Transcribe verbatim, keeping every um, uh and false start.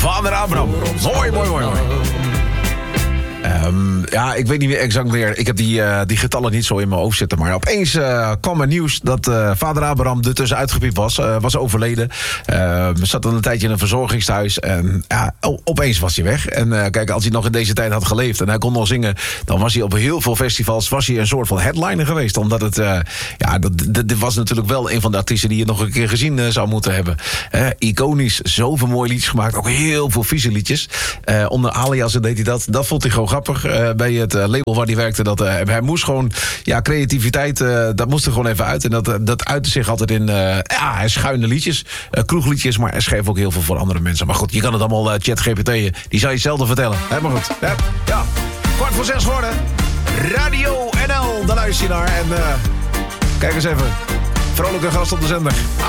Vader Abraham. Mooi, mooi, mooi, mooi. Um, ja, ik weet niet meer exact meer. Ik heb die, uh, die getallen niet zo in mijn hoofd zitten. Maar opeens uh, kwam er nieuws dat uh, vader Abraham er tussenuit gepiept was. Uh, was overleden. Uh, zat dan een tijdje in een verzorgingstehuis. En ja, opeens was hij weg. En uh, kijk, als hij nog in deze tijd had geleefd en hij kon nog zingen, dan was hij op heel veel festivals was hij een soort van headliner geweest. Omdat het, uh, ja, dat, dat, dit was natuurlijk wel een van de artiesten die je nog een keer gezien uh, zou moeten hebben. Uh, iconisch, zoveel mooie liedjes gemaakt. Ook heel veel vieze liedjes. Uh, onder aliasen deed hij dat. Dat vond hij gewoon grappig uh, bij het uh, label waar hij werkte. Dat, uh, hij moest gewoon, ja, creativiteit, uh, dat moest er gewoon even uit. En dat, uh, dat uitte zich altijd in, uh, ja, schuine liedjes, uh, kroegliedjes, maar hij schreef ook heel veel voor andere mensen. Maar goed, je kan het allemaal uh, ChatGPT, die zou je zelden vertellen. Hè, maar goed, ja, ja. Kwart voor zes geworden. Radio N L, daar luister je naar. En uh, kijk eens even, vrolijke gast op de zender.